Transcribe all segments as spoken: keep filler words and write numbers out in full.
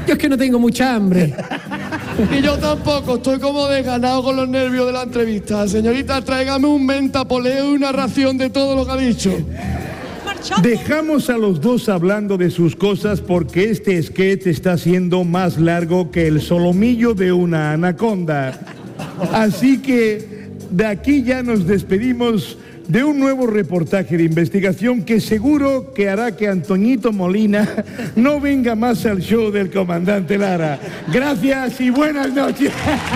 Yo es que no tengo mucha hambre. Y yo tampoco, estoy como desganado con los nervios de la entrevista. Señorita, tráigame un mentapoleo y una ración de todo lo que ha dicho. Dejamos a los dos hablando de sus cosas porque este sketch está siendo más largo que el solomillo de una anaconda. Así que de aquí ya nos despedimos de un nuevo reportaje de investigación que seguro que hará que Antoñito Molina no venga más al show del comandante Lara. Gracias y buenas noches.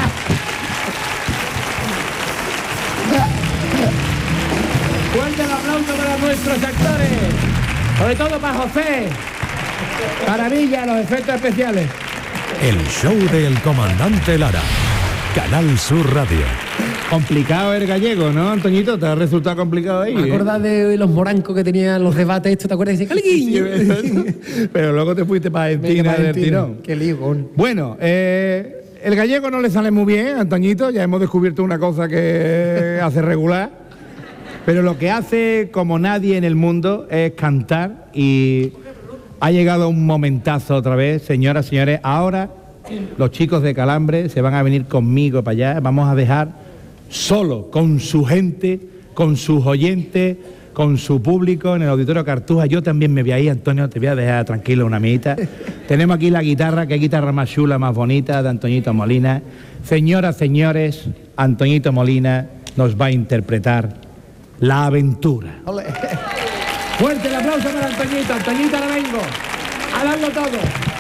Fuerte el aplauso para nuestros actores. Sobre todo para José. Maravilla, los efectos especiales. El show del comandante Lara. Canal Sur Radio. Complicado el gallego, ¿no, Antoñito? ¿Te ha resultado complicado ahí? ¿Me acordás eh? de los morancos que tenían los debates estos? ¿Te acuerdas? Dice, sí, pero luego te fuiste para Argentina del tirón. Qué lío. Bueno, eh, el gallego no le sale muy bien, Antoñito. Ya hemos descubierto una cosa que hace regular. Pero lo que hace como nadie en el mundo es cantar y ha llegado un momentazo otra vez. Señoras, señores, ahora los chicos de Calambre se van a venir conmigo para allá. Vamos a dejar solo con su gente, con sus oyentes, con su público en el Auditorio Cartuja. Yo también me voy ahí, Antonio, te voy a dejar tranquilo una mitad. Tenemos aquí la guitarra, que guitarra más chula, más bonita, de Antoñito Molina. Señoras, señores, Antoñito Molina nos va a interpretar La Aventura. Olé. Fuerte el aplauso para Antoñito. Antoñito, ahora vengo a darlo todo.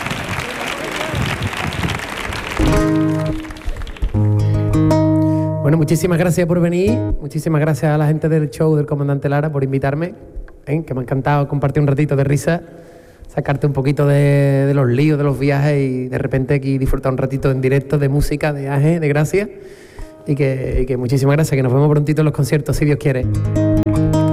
Bueno, muchísimas gracias por venir. Muchísimas gracias a la gente del show del comandante Lara por invitarme. ¿eh? Que me ha encantado compartir un ratito de risa, sacarte un poquito de, de los líos, de los viajes y de repente aquí disfrutar un ratito en directo de música, de aje, de gracia. Y que, y que muchísimas gracias, que nos vemos prontito en los conciertos, si Dios quiere.